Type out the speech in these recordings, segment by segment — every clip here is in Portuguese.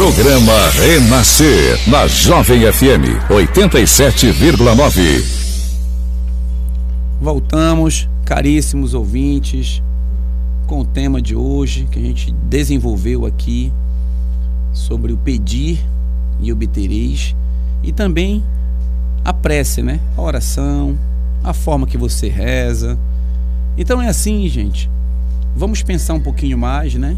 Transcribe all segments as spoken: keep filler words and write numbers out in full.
Programa Renascer, na Jovem F M oitenta e sete vírgula nove. Voltamos, caríssimos ouvintes, com o tema de hoje que a gente desenvolveu aqui sobre o pedir e obtereis, e também a prece, né? A oração, a forma que você reza. Então é assim, gente, vamos pensar um pouquinho mais, né?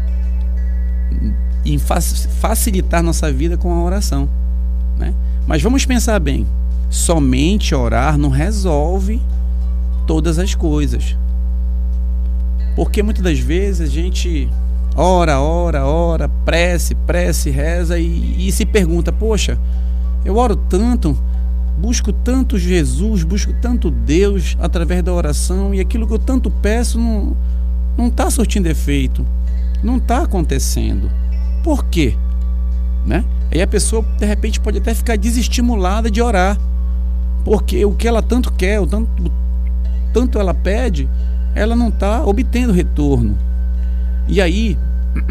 Em facilitar nossa vida com a oração, né? Mas vamos pensar bem, somente orar não resolve todas as coisas, porque muitas das vezes a gente ora, ora, ora, prece, prece, reza e, e se pergunta, poxa, eu oro tanto, busco tanto Jesus, busco tanto Deus através da oração, e aquilo que eu tanto peço não não está surtindo efeito, não está acontecendo. Por quê? Né? Aí a pessoa de repente pode até ficar desestimulada de orar, porque o que ela tanto quer, o tanto, tanto ela pede, ela não está obtendo retorno. E aí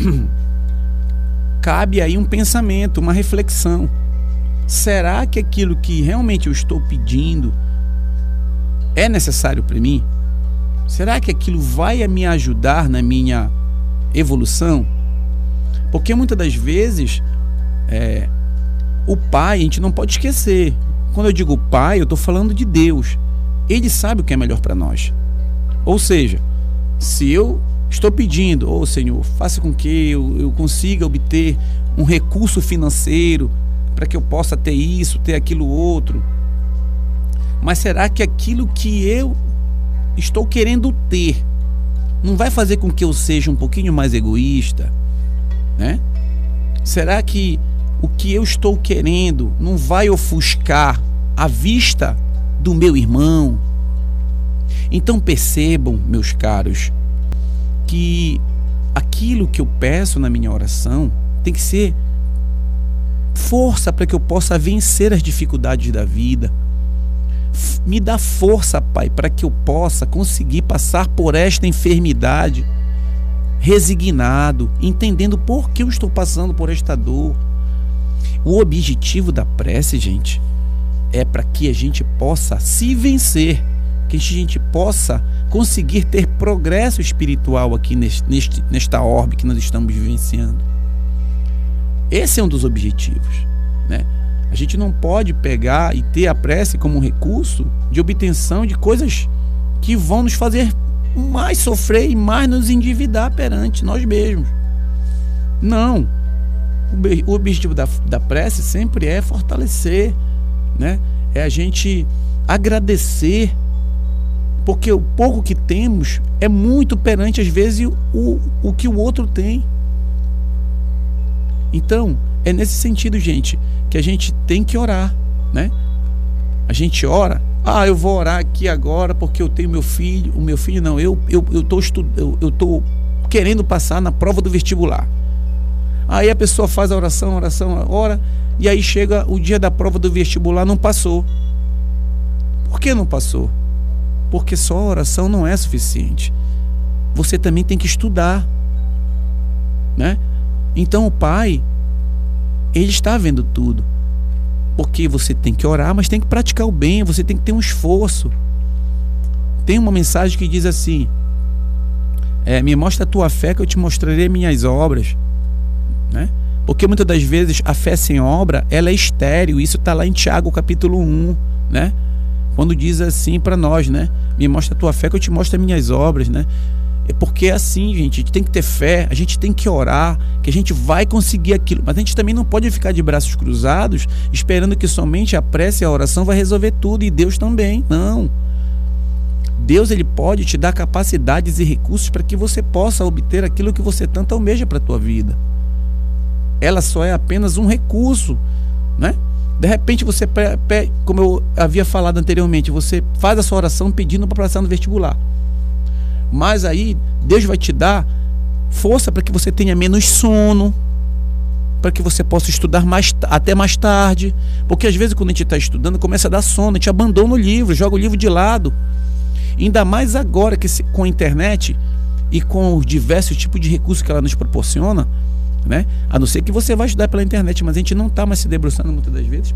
cabe aí um pensamento, uma reflexão. Será que aquilo que realmente eu estou pedindo é necessário para mim? Será que aquilo vai me ajudar na minha evolução? Porque muitas das vezes é, o Pai, a gente não pode esquecer. Quando eu digo Pai, eu estou falando de Deus. Ele sabe o que é melhor para nós. Ou seja, se eu estou pedindo, ô Senhor, faça com que eu, eu consiga obter um recurso financeiro para que eu possa ter isso, ter aquilo outro. Mas será que aquilo que eu estou querendo ter não vai fazer com que eu seja um pouquinho mais egoísta? Né? Será que o que eu estou querendo não vai ofuscar a vista do meu irmão? Então percebam, meus caros, que aquilo que eu peço na minha oração tem que ser força para que eu possa vencer as dificuldades da vida. Me dá força, Pai, para que eu possa conseguir passar por esta enfermidade resignado, entendendo por que eu estou passando por esta dor. O objetivo da prece, gente, é para que a gente possa se vencer, que a gente possa conseguir ter progresso espiritual aqui neste, neste, nesta orbe que nós estamos vivenciando. Esse é um dos objetivos, né? A gente não pode pegar e ter a prece como um recurso de obtenção de coisas que vão nos fazer mais sofrer e mais nos endividar perante nós mesmos. Não. O objetivo da, da prece sempre é fortalecer, né? É a gente agradecer, porque o pouco que temos é muito perante, às vezes, o, o que o outro tem. Então, é nesse sentido, gente, que a gente tem que orar, né? A gente ora, ah, eu vou orar aqui agora porque eu tenho meu filho, o meu filho não, eu eu eu tô estu, eu, eu tô querendo passar na prova do vestibular. Aí a pessoa faz a oração, a oração, ora, e aí chega o dia da prova do vestibular, não passou. Por que não passou? Porque só a oração não é suficiente. Você também tem que estudar, né? Então o Pai, Ele está vendo tudo. Porque você tem que orar, mas tem que praticar o bem, você tem que ter um esforço. Tem uma mensagem que diz assim, é, me mostra a tua fé que eu te mostrarei minhas obras, né? Porque muitas das vezes a fé sem obra, ela é estéril. Isso está lá em Tiago capítulo um, né? Quando diz assim para nós, né? Me mostra a tua fé que eu te mostro as minhas obras, né? É porque é assim, gente, a gente tem que ter fé, a gente tem que orar, que a gente vai conseguir aquilo. Mas a gente também não pode ficar de braços cruzados, esperando que somente a prece e a oração vai resolver tudo, e Deus também. Não. Deus, Ele pode te dar capacidades e recursos para que você possa obter aquilo que você tanto almeja para a tua vida. Ela só é apenas um recurso, né? De repente você, como eu havia falado anteriormente, você faz a sua oração pedindo para passar no vestibular. Mas aí Deus vai te dar força para que você tenha menos sono, para que você possa estudar mais, até mais tarde. Porque às vezes quando a gente está estudando, começa a dar sono, a gente abandona o livro, joga o livro de lado. Ainda mais agora que com a internet e com os diversos tipos de recursos que ela nos proporciona, né? A não ser que você vai estudar pela internet, mas a gente não está mais se debruçando muitas das vezes